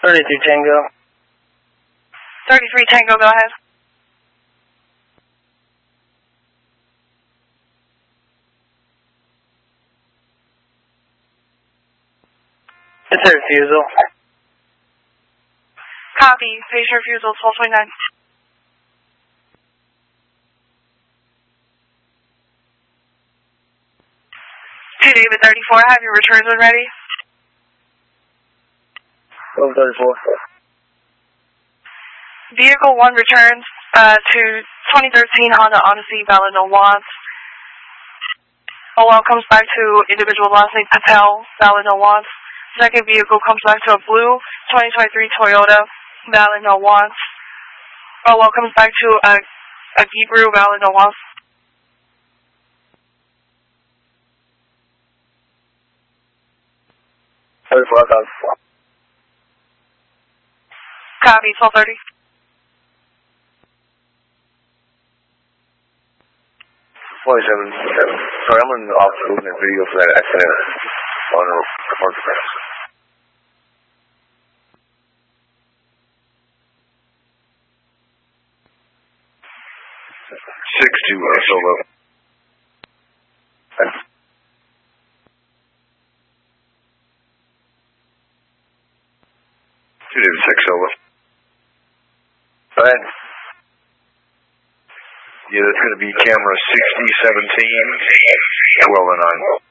33 Tango. 33 Tango, go ahead. It's a refusal. Copy. Patient refusal, 1229. To David 34, have your returns when ready. 1234. Vehicle 1 returns to 2013 Honda Odyssey, valid no wants. OL comes back to individual last name Patel, valid no wants. Second vehicle comes back to a blue 2023 Toyota, valid no wants. OL comes back to a Hebrew, valid no wants. Copy, 1230. 27. Sorry, I'm in the office looking at video for that accident on the park grounds. 6-2 solo. 2-6 solo. Go ahead. Yeah, that's going to be camera 6017, 1209.